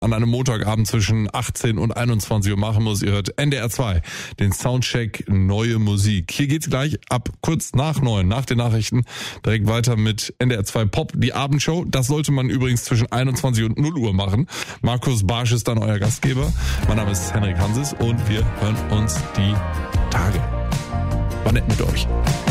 an einem Montagabend zwischen 18 und 21 Uhr machen muss. Ihr hört NDR 2, den Soundcheck Neue Musik. Hier geht's gleich ab kurz nach 9, nach den Nachrichten, direkt weiter mit NDR 2 Pop, die Abendshow. Das sollte man übrigens zwischen 21 und 0 Uhr machen. Markus Barsch ist dann euer Gastgeber. Mein Name ist Henrik Hanses und wir hören uns die Tage. War nett mit euch.